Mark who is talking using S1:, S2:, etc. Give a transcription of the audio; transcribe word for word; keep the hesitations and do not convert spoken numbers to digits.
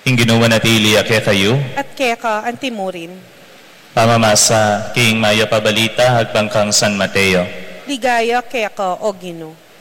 S1: ing Ginoo natili ake kayo,
S2: at keka ang timurin.
S1: pamamasa king Maya Pabalita, hagbangkang San Mateo.
S2: Ligaya keka o Ginoo.